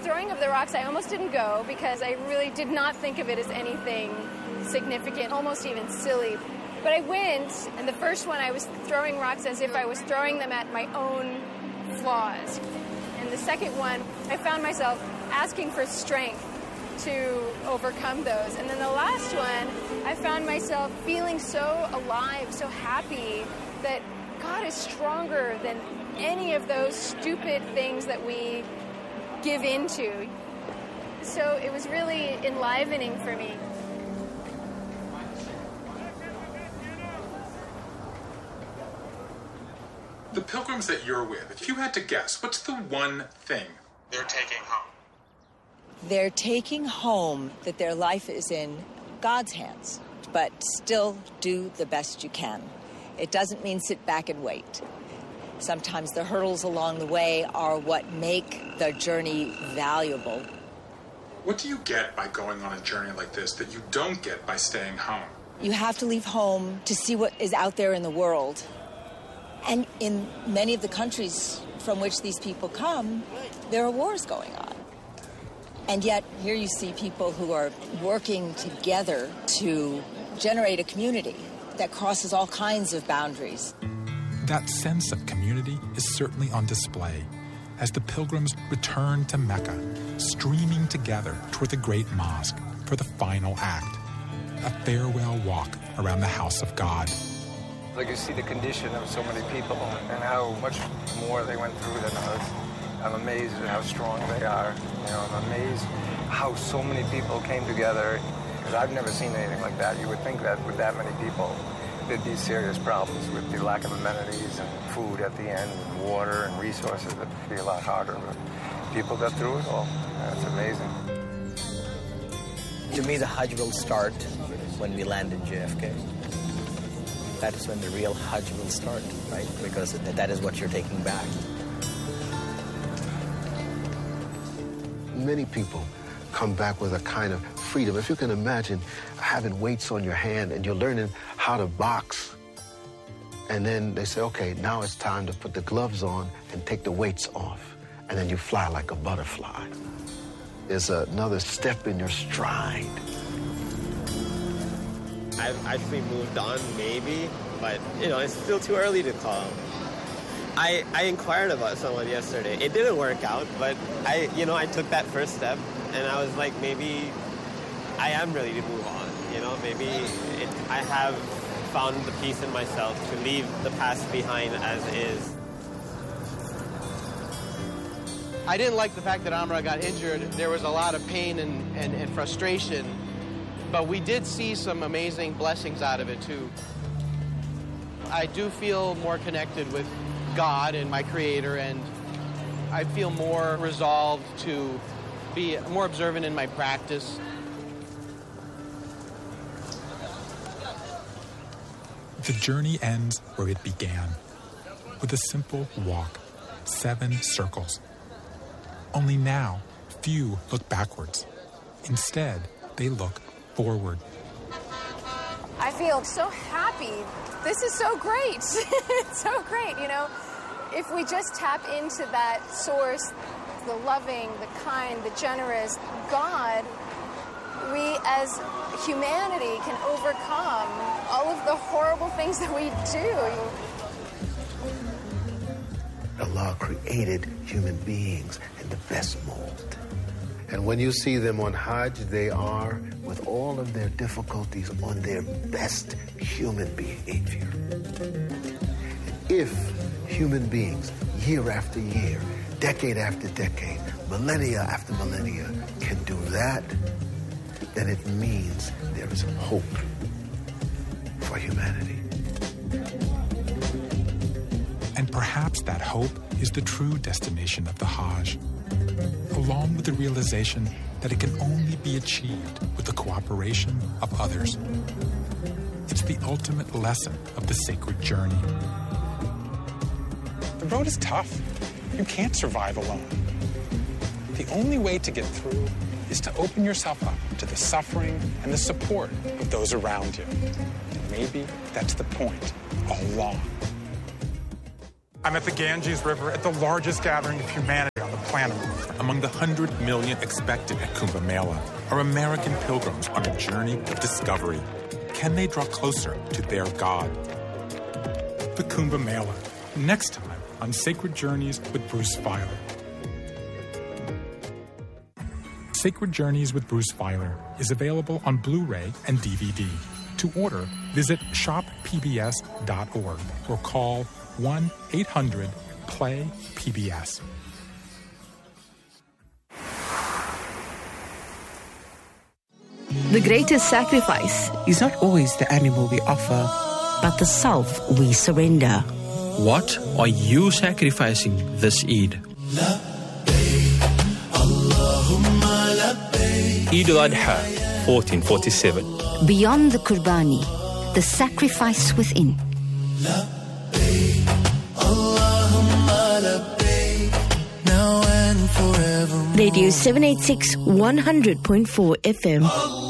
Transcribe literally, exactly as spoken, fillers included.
throwing of the rocks, I almost didn't go because I really did not think of it as anything significant, almost even silly. But I went, and the first one I was throwing rocks as if I was throwing them at my own flaws. And the second one, I found myself asking for strength to overcome those. And then the last one, I found myself feeling so alive, so happy that God is stronger than any of those stupid things that we give into. So it was really enlivening for me. The pilgrims that you're with, if you had to guess, what's the one thing they're taking home? They're taking home that their life is in God's hands, but still do the best you can. It doesn't mean sit back and wait. Sometimes the hurdles along the way are what make the journey valuable. What do you get by going on a journey like this that you don't get by staying home? You have to leave home to see what is out there in the world. And in many of the countries from which these people come, there are wars going on. And yet, here you see people who are working together to generate a community that crosses all kinds of boundaries. That sense of community is certainly on display as the pilgrims return to Mecca, streaming together toward the great mosque for the final act, a farewell walk around the house of God. Like you see the condition of so many people and how much more they went through than us. I'm amazed at how strong they are. You know, I'm amazed how so many people came together. Because I've never seen anything like that. You would think that with that many people, there'd be serious problems with the lack of amenities and food at the end, and water and resources. That'd be a lot harder. But people got through it all. That's amazing. To me, the Hajj will start when we land in J F K. That is when the real Hajj will start, right? Because that is what you're taking back. Many people come back with a kind of freedom. If you can imagine having weights on your hand and you're learning how to box, and then they say, okay, now it's time to put the gloves on and take the weights off, and then you fly like a butterfly. There's another step in your stride. I've actually moved on, maybe, but, you know, it's still too early to call. I, I inquired about someone yesterday. It didn't work out, but I, you know, I took that first step, and I was like, maybe I am ready to move on. You know, maybe it, I have found the peace in myself to leave the past behind as is. I didn't like the fact that Amra got injured. There was a lot of pain and, and, and frustration, but we did see some amazing blessings out of it, too. I do feel more connected with God and my Creator, and I feel more resolved to be more observant in my practice. The journey ends where it began, with a simple walk, seven circles. Only now, few look backwards. Instead, they look forward. I feel so happy. This is so great. It's so great, you know. If we just tap into that source, the loving, the kind, the generous God, we as humanity can overcome all of the horrible things that we do. Allah created human beings in the best mold. And when you see them on Hajj, they are, with all of their difficulties, on their best human behavior. If human beings, year after year, decade after decade, millennia after millennia, can do that, then it means there is hope for humanity. And perhaps that hope is the true destination of the Hajj, along with the realization that it can only be achieved with the cooperation of others. It's the ultimate lesson of the sacred journey. The road is tough. You can't survive alone. The only way to get through is to open yourself up to the suffering and the support of those around you. And maybe that's the point all along. I'm at the Ganges River at the largest gathering of humanity on the planner. Among the hundred million expected at Kumbh Mela are American pilgrims on a journey of discovery. Can they draw closer to their God? The Kumbh Mela, next time on Sacred Journeys with Bruce Feiler. Sacred Journeys with Bruce Feiler is available on Blu-ray and D V D. To order, visit shop p b s dot org or call one eight hundred play P B S. The greatest sacrifice is not always the animal we offer, but the self we surrender. What are you sacrificing this Eid? Eid al-Adha, fourteen forty-seven. Beyond the Qurbani, the sacrifice within. Radio seven eighty-six, one hundred point four F M.